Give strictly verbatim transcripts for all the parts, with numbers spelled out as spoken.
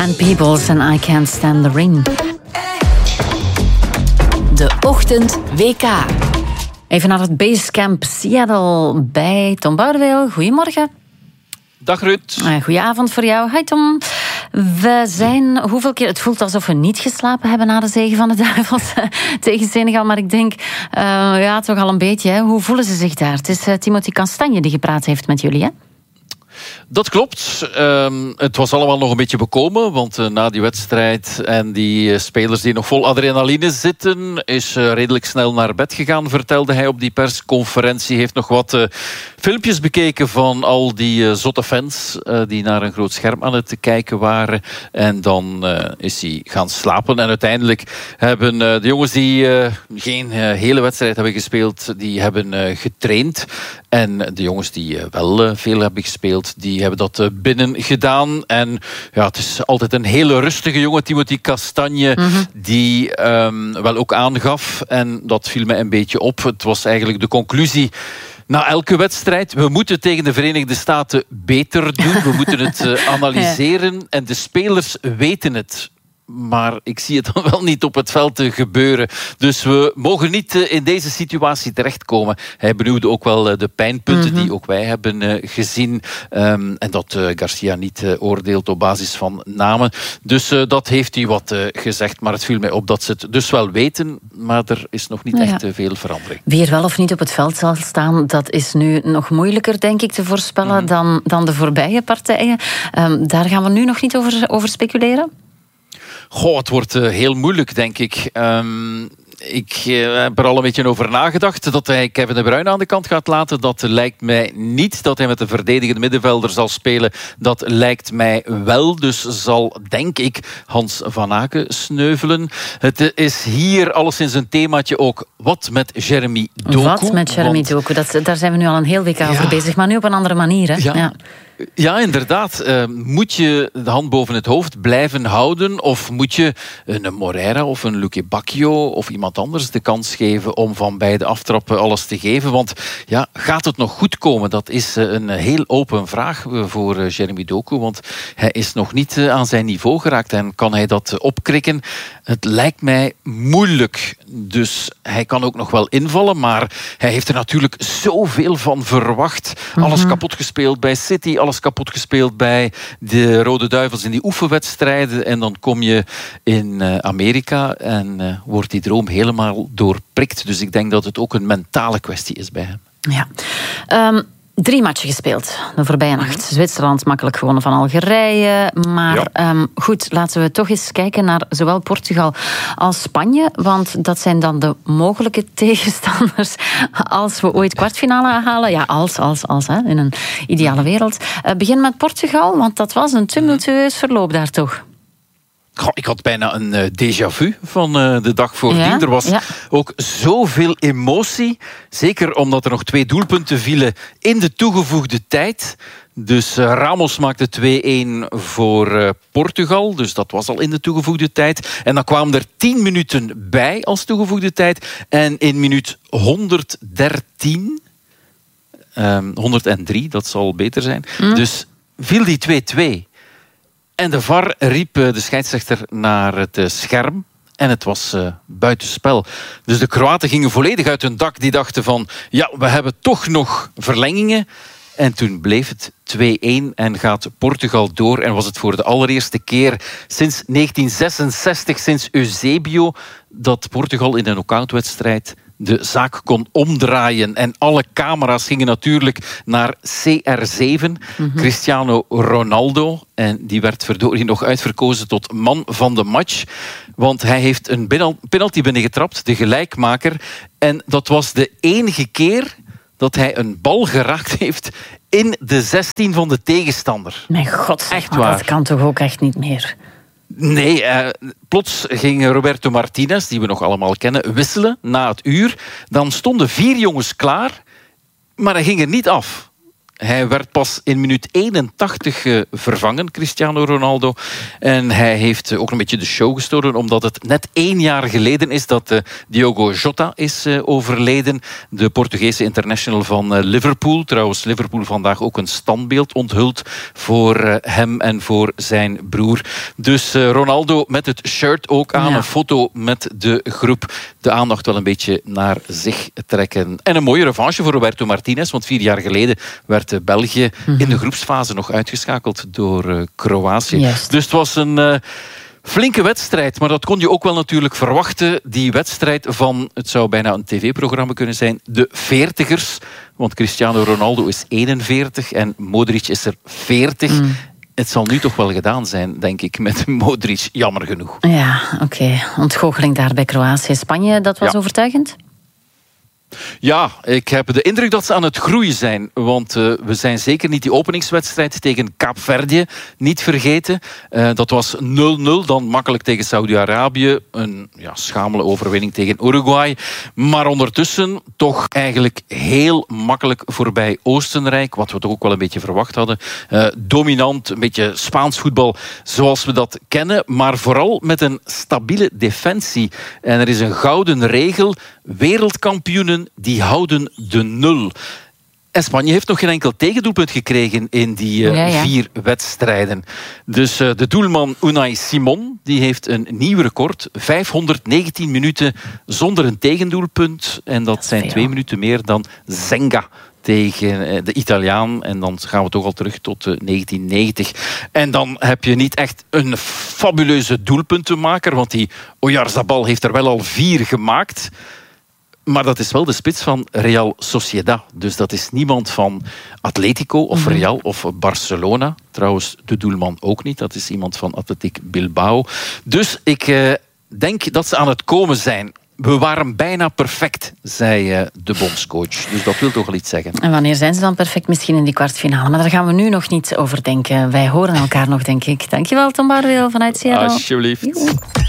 And Peebles and I Can't Stand the Rain. De Ochtend W K. Even naar het Basecamp Seattle bij Tom Boudewijn. Goedemorgen. Dag Ruud. Goedenavond voor jou. Hi Tom. We zijn, hoeveel keer, het voelt alsof we niet geslapen hebben na de zege van de Duivels tegen Senegal, maar ik denk, uh, ja, toch al een beetje. Hè. Hoe voelen ze zich daar? Het is uh, Timothy Castagne die gepraat heeft met jullie, hè? Dat klopt. Um, het was allemaal nog een beetje bekomen, want uh, na die wedstrijd en die uh, spelers die nog vol adrenaline zitten, is uh, redelijk snel naar bed gegaan, vertelde hij op die persconferentie. Heeft nog wat uh, filmpjes bekeken van al die uh, zotte fans uh, die naar een groot scherm aan het kijken waren. En dan uh, is hij gaan slapen. En uiteindelijk hebben uh, de jongens die uh, geen uh, hele wedstrijd hebben gespeeld, die hebben uh, getraind. En de jongens die uh, wel uh, veel hebben gespeeld, die hebben dat uh, binnen gedaan. En ja, het is altijd een hele rustige jongen, Timothy Castagne, mm-hmm. die um, wel ook aangaf. En dat viel mij een beetje op. Het was eigenlijk de conclusie na elke wedstrijd. We moeten tegen de Verenigde Staten beter doen. We moeten het uh, analyseren. Ja. En de spelers weten het. Maar ik zie het dan wel niet op het veld te gebeuren. Dus we mogen niet in deze situatie terechtkomen. Hij benoemde ook wel de pijnpunten mm-hmm. die ook wij hebben gezien. Um, en dat uh, Garcia niet uh, oordeelt op basis van namen. Dus uh, dat heeft hij wat uh, gezegd. Maar het viel mij op dat ze het dus wel weten. Maar er is nog niet ja. echt uh, veel verandering. Wie er wel of niet op het veld zal staan, dat is nu nog moeilijker, denk ik, te voorspellen mm-hmm. dan, dan de voorbije partijen. Um, daar gaan we nu nog niet over, over speculeren? Goh, het wordt uh, heel moeilijk, denk ik. Um, ik uh, heb er al een beetje over nagedacht. Dat hij Kevin De Bruyne aan de kant gaat laten, dat lijkt mij niet. Dat hij met een verdedigende middenvelder zal spelen, dat lijkt mij wel. Dus zal, denk ik, Hans van Aken sneuvelen. Het is hier alleszins een themaatje ook. Wat met Jeremy Doku? Wat met Jeremy Want... Doku? Dat, daar zijn we nu al een heel week over ja. bezig. Maar nu op een andere manier, hè? Ja. ja. Ja, inderdaad. Uh, moet je de hand boven het hoofd blijven houden? Of moet je een Moreira of een Luque Bacchio of iemand anders de kans geven om van bij de aftrappen alles te geven? Want ja, gaat het nog goed komen? Dat is uh, een heel open vraag voor uh, Jeremy Doku. Want hij is nog niet uh, aan zijn niveau geraakt. En kan hij dat uh, opkrikken? Het lijkt mij moeilijk. Dus hij kan ook nog wel invallen. Maar hij heeft er natuurlijk zoveel van verwacht. Mm-hmm. Alles kapot gespeeld bij City. Alles kapot gespeeld bij de Rode Duivels in die oefenwedstrijden. En dan kom je in uh, Amerika en uh, wordt die droom helemaal doorprikt. Dus ik denk dat het ook een mentale kwestie is bij hem. Ja. Um... Drie matchen gespeeld de voorbije nacht. Zwitserland makkelijk gewonnen van Algerije. Maar ja. um, goed, laten we toch eens kijken naar zowel Portugal als Spanje. Want dat zijn dan de mogelijke tegenstanders als we ooit kwartfinale halen. Ja, als, als, als, hè, in een ideale wereld. Uh, begin met Portugal, want dat was een tumultueus verloop daar toch. Goh, ik had bijna een uh, déjà vu van uh, de dag voordien. Ja, er was ja. ook zoveel emotie. Zeker omdat er nog twee doelpunten vielen in de toegevoegde tijd. Dus uh, Ramos maakte twee-een voor uh, Portugal. Dus dat was al in de toegevoegde tijd. En dan kwamen er tien minuten bij als toegevoegde tijd. En in minuut honderddertien... Um, honderddrie, dat zal beter zijn. Mm. Dus viel die twee-twee. En de V A R riep de scheidsrechter naar het scherm. En het was uh, buitenspel. Dus de Kroaten gingen volledig uit hun dak. Die dachten van, ja, we hebben toch nog verlengingen. En toen bleef het twee-een en gaat Portugal door. En was het voor de allereerste keer sinds negentien zesenzestig, sinds Eusebio, dat Portugal in een knock-outwedstrijd de zaak kon omdraaien. En alle camera's gingen natuurlijk naar C R zeven, mm-hmm. Cristiano Ronaldo. En die werd verdorie nog uitverkozen tot man van de match. Want hij heeft een penalty binnengetrapt, de gelijkmaker. En dat was de enige keer dat hij een bal geraakt heeft in de zestien van de tegenstander. Mijn god, echt waar. Dat kan toch ook echt niet meer? Nee, eh, plots ging Roberto Martinez, die we nog allemaal kennen, wisselen na het uur. Dan stonden vier jongens klaar, maar hij ging er niet af. Hij werd pas in minuut eenentachtig uh, vervangen, Cristiano Ronaldo. En hij heeft ook een beetje de show gestolen, omdat het net één jaar geleden is dat uh, Diogo Jota is uh, overleden. De Portugese international van uh, Liverpool. Trouwens, Liverpool vandaag ook een standbeeld onthuld voor uh, hem en voor zijn broer. Dus uh, Ronaldo met het shirt ook aan. Ja. Een foto met de groep. De aandacht wel een beetje naar zich trekken. En een mooie revanche voor Roberto Martinez, want vier jaar geleden werd uh, België mm-hmm. in de groepsfase nog uitgeschakeld door uh, Kroatië. Yes. Dus het was een uh, flinke wedstrijd, maar dat kon je ook wel natuurlijk verwachten. Die wedstrijd van, het zou bijna een tv-programma kunnen zijn, de veertigers. Want Cristiano Ronaldo is eenenveertig en Modric is er veertig. Mm. Het zal nu toch wel gedaan zijn, denk ik, met Modric, jammer genoeg. Ja, oké. Okay. Ontgoocheling daar bij Kroatië. Spanje, dat was ja. overtuigend? Ja, ik heb de indruk dat ze aan het groeien zijn. Want uh, we zijn zeker niet die openingswedstrijd tegen Kaapverdië niet vergeten. Uh, dat was nul nul, dan makkelijk tegen Saudi-Arabië. Een ja, schamele overwinning tegen Uruguay. Maar ondertussen toch eigenlijk heel makkelijk voorbij Oostenrijk. Wat we toch ook wel een beetje verwacht hadden. Uh, dominant, een beetje Spaans voetbal zoals we dat kennen. Maar vooral met een stabiele defensie. En er is een gouden regel. Wereldkampioenen die houden de nul. En Spanje heeft nog geen enkel tegendoelpunt gekregen in die uh, ja, ja. vier wedstrijden. Dus uh, de doelman Unai Simon die heeft een nieuw record. vijfhonderdnegentien minuten zonder een tegendoelpunt. En dat, dat zijn veel. twee minuten meer dan Zenga tegen de Italiaan. En dan gaan we toch al terug tot negentien negentig. En dan heb je niet echt een fabuleuze doelpuntenmaker, want die Oyarzabal heeft er wel al vier gemaakt. Maar dat is wel de spits van Real Sociedad. Dus dat is niemand van Atletico of Real of Barcelona. Trouwens, de doelman ook niet. Dat is iemand van Athletic Bilbao. Dus ik uh, denk dat ze aan het komen zijn. We waren bijna perfect, zei uh, de bondscoach. Dus dat wil toch wel iets zeggen. En wanneer zijn ze dan perfect? Misschien in die kwartfinale. Maar daar gaan we nu nog niet over denken. Wij horen elkaar nog, denk ik. Dankjewel, Tom Barweel vanuit Seattle. Alsjeblieft. Joe.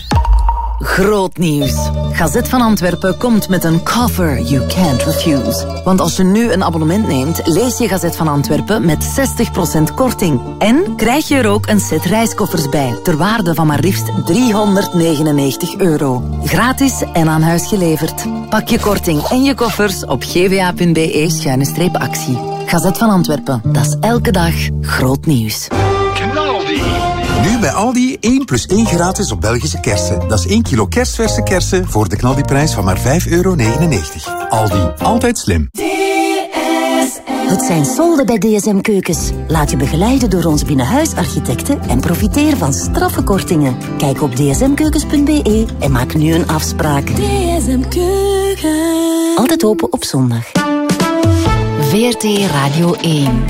Groot nieuws. Gazet van Antwerpen komt met een cover you can't refuse. Want als je nu een abonnement neemt, lees je Gazet van Antwerpen met zestig procent korting. En krijg je er ook een set reiskoffers bij, ter waarde van maar liefst driehonderdnegenennegentig euro. Gratis en aan huis geleverd. Pak je korting en je koffers op gva.be schuine streep actie. Gazet van Antwerpen, dat is elke dag groot nieuws. Nu bij Aldi één plus één gratis op Belgische kersen. Dat is één kilo kerstverse kersen voor de knaldiprijs van maar vijf euro negenennegentig. Aldi, altijd slim. Het zijn solden bij D S M Keukens. Laat je begeleiden door onze binnenhuisarchitecten en profiteer van straffe kortingen. Kijk op d s m keukens punt b e en maak nu een afspraak. D S M Keukens. Altijd open op zondag. V R T Radio één.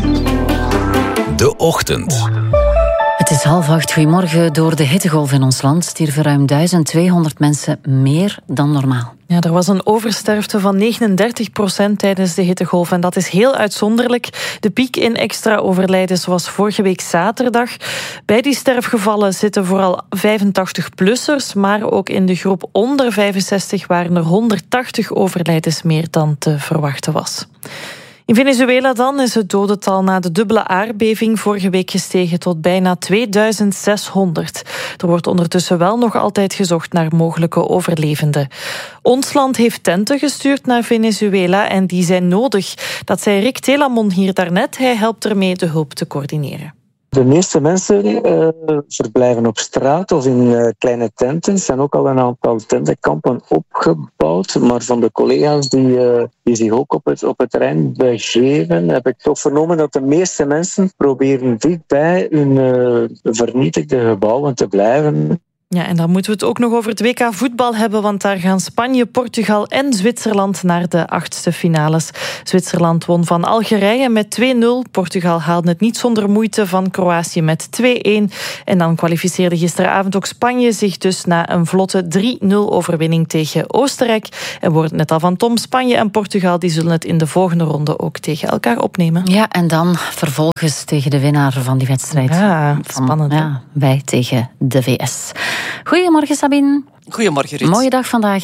De Ochtend. Het is half acht. Goedemorgen. Door de hittegolf in ons land stierven ruim duizend tweehonderd mensen meer dan normaal. Ja, er was een oversterfte van negenendertig procent tijdens de hittegolf. En dat is heel uitzonderlijk. De piek in extra overlijdens was vorige week zaterdag. Bij die sterfgevallen zitten vooral vijfentachtig-plussers. Maar ook in de groep onder vijfenzestig waren er honderdtachtig overlijdens meer dan te verwachten was. In Venezuela dan is het dodental na de dubbele aardbeving vorige week gestegen tot bijna tweeduizend zeshonderd. Er wordt ondertussen wel nog altijd gezocht naar mogelijke overlevenden. Ons land heeft tenten gestuurd naar Venezuela en die zijn nodig. Dat zei Rick Telamon hier daarnet. Hij helpt ermee de hulp te coördineren. De meeste mensen uh, verblijven op straat of in uh, kleine tenten. Er zijn ook al een aantal tentenkampen opgebouwd. Maar van de collega's die, uh, die zich ook op het, op het terrein begeven, heb ik toch vernomen dat de meeste mensen proberen dichtbij hun uh, vernietigde gebouwen te blijven. Ja, en dan moeten we het ook nog over het W K voetbal hebben, want daar gaan Spanje, Portugal en Zwitserland naar de achtste finales. Zwitserland won van Algerije met twee nul. Portugal haalde het niet zonder moeite van Kroatië met twee-een. En dan kwalificeerde gisteravond ook Spanje zich dus na een vlotte drie nul overwinning tegen Oostenrijk. En wordt net al van Tom, Spanje en Portugal die zullen het in de volgende ronde ook tegen elkaar opnemen. Ja, en dan vervolgens tegen de winnaar van die wedstrijd. Ja, spannend. Van, ja, wij tegen de V S. Goedemorgen, Sabine. Goedemorgen, Ruud. Mooie dag vandaag, hè?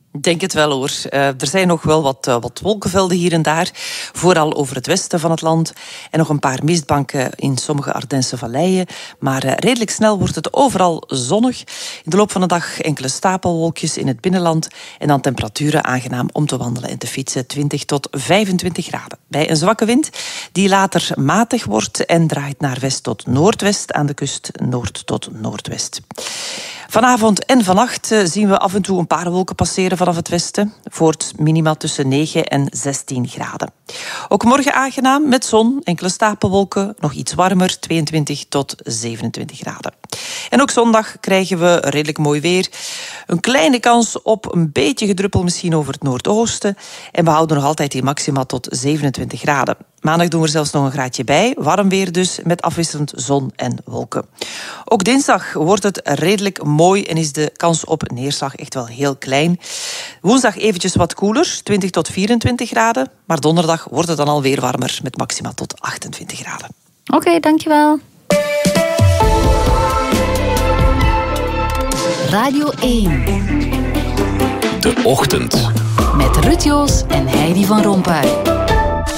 Ik denk het wel hoor. Uh, er zijn nog wel wat, uh, wat wolkenvelden hier en daar. Vooral over het westen van het land. En nog een paar mistbanken in sommige Ardense valleien. Maar uh, redelijk snel wordt het overal zonnig. In de loop van de dag enkele stapelwolkjes in het binnenland. En dan temperaturen aangenaam om te wandelen en te fietsen. twintig tot vijfentwintig graden. Bij een zwakke wind die later matig wordt en draait naar west tot noordwest. Aan de kust noord tot noordwest. Vanavond en vannacht zien we af en toe een paar wolken passeren vanaf het westen. Voort minima tussen negen en zestien graden. Ook morgen aangenaam met zon, enkele stapelwolken, nog iets warmer, tweeëntwintig tot zevenentwintig graden. En ook zondag krijgen we redelijk mooi weer. Een kleine kans op een beetje gedruppel misschien over het noordoosten. En we houden nog altijd die maxima tot zevenentwintig graden. Maandag doen we er zelfs nog een graadje bij. Warm weer dus, met afwisselend zon en wolken. Ook dinsdag wordt het redelijk mooi en is de kans op neerslag echt wel heel klein. Woensdag eventjes wat koeler, twintig tot vierentwintig graden. Maar donderdag wordt het dan alweer warmer, met maxima tot achtentwintig graden. Oké, okay, dankjewel. Radio één. De Ochtend. Met Ruud Joos en Heidi van Rompuy.